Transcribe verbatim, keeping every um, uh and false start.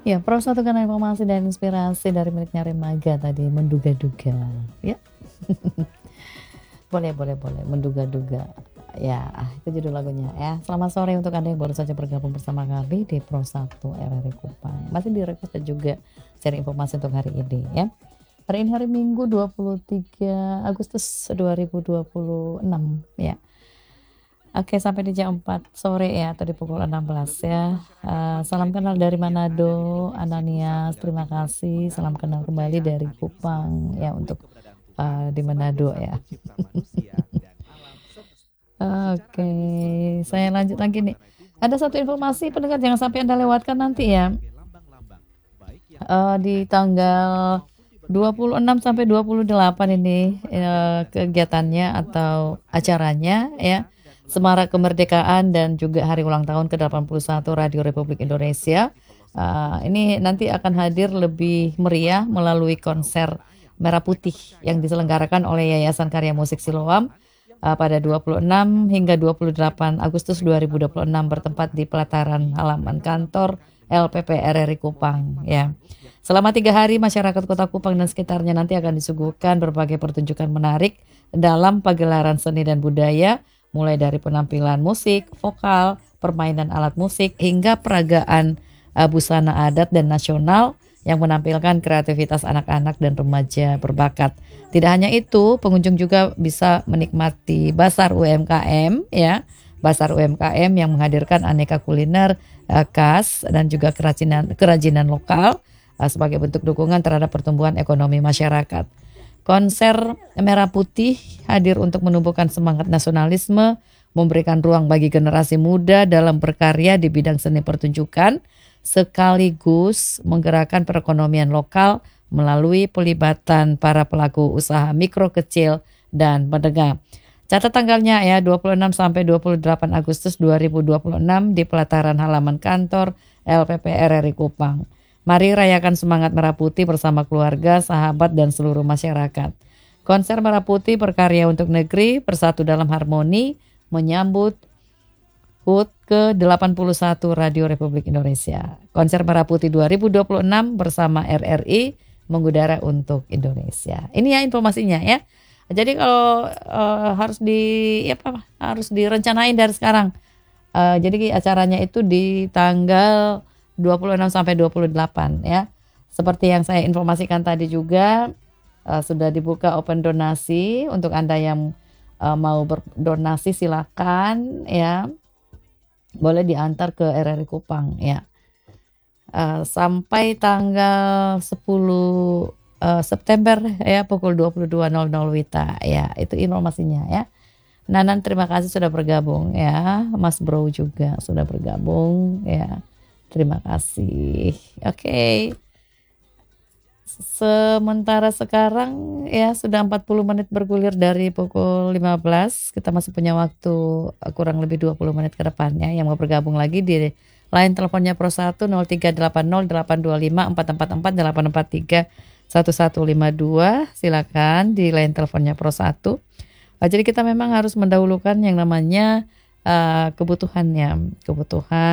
Ya, Pro satu Kanal Informasi dan Inspirasi dari miliknya Remaga tadi, menduga-duga, ya. Boleh boleh boleh, menduga-duga. Ya, itu judul lagunya ya. Selamat sore untuk Anda yang baru saja bergabung bersama kami di Pro satu R R I Kupang. Masih direkod juga share informasi untuk hari ini ya. Hari ini hari Minggu dua puluh tiga Agustus dua ribu dua puluh enam ya. Oke, sampai di jam empat sore ya, atau di pukul enam belas ya. Uh, salam kenal dari Manado, Ananias, terima kasih. Salam kenal kembali dari Kupang ya, untuk uh, di Manado ya. Oke, saya lanjut lagi nih. Ada satu informasi pendengar, jangan sampai Anda lewatkan nanti ya. Uh, di tanggal dua puluh enam sampai dua puluh delapan ini uh, kegiatannya atau acaranya ya. Semarak Kemerdekaan dan juga hari ulang tahun ke delapan puluh satu Radio Republik Indonesia. Uh, ini nanti akan hadir lebih meriah melalui konser Merah Putih yang diselenggarakan oleh Yayasan Karya Musik Siloam uh, pada dua puluh enam hingga dua puluh delapan Agustus dua ribu dua puluh enam, bertempat di pelataran halaman kantor L P P R R I Kupang ya. Selama tiga hari masyarakat Kota Kupang dan sekitarnya nanti akan disuguhkan berbagai pertunjukan menarik dalam pagelaran seni dan budaya, mulai dari penampilan musik, vokal, permainan alat musik, hingga peragaan uh, busana adat dan nasional yang menampilkan kreativitas anak-anak dan remaja berbakat. Tidak hanya itu, pengunjung juga bisa menikmati Basar U M K M ya, Basar U M K M yang menghadirkan aneka kuliner uh, khas dan juga kerajinan kerajinan lokal uh, sebagai bentuk dukungan terhadap pertumbuhan ekonomi masyarakat. Konser Merah Putih hadir untuk menumbuhkan semangat nasionalisme, memberikan ruang bagi generasi muda dalam berkarya di bidang seni pertunjukan, sekaligus menggerakkan perekonomian lokal melalui pelibatan para pelaku usaha mikro, kecil, dan menengah. Catat tanggalnya ya, dua puluh enam sampai dua puluh delapan Agustus dua ribu dua puluh enam di pelataran halaman kantor L P P R R I Kupang. Mari rayakan semangat Merah Putih bersama keluarga, sahabat, dan seluruh masyarakat. Konser Merah Putih berkarya untuk negeri, bersatu dalam harmoni, menyambut H U T ke delapan puluh satu Radio Republik Indonesia. Konser Merah Putih dua ribu dua puluh enam bersama R R I mengudara untuk Indonesia. Ini ya informasinya ya. Jadi kalau uh, harus di apa harus direncanain dari sekarang. Uh, jadi acaranya itu di tanggal dua puluh enam sampai dua puluh delapan ya. Seperti yang saya informasikan tadi juga, uh, sudah dibuka open donasi untuk Anda yang uh, mau berdonasi, silakan ya. Boleh diantar ke R R I Kupang ya. Uh, sampai tanggal sepuluh uh, September ya, pukul dua puluh dua nol nol Wita ya. Itu informasinya ya. Nanan, terima kasih sudah bergabung ya. Mas Bro juga sudah bergabung ya. Terima kasih. Oke. Okay. Sementara sekarang ya sudah empat puluh menit bergulir dari pukul lima belas. Kita masih punya waktu kurang lebih dua puluh menit ke depannya. Yang mau bergabung lagi di line teleponnya Pro satu nol tiga delapan nol delapan dua lima empat empat empat delapan empat tiga satu satu lima dua. Silakan di line teleponnya Pro satu. Jadi kita memang harus mendahulukan yang namanya uh, kebutuhannya, kebutuhan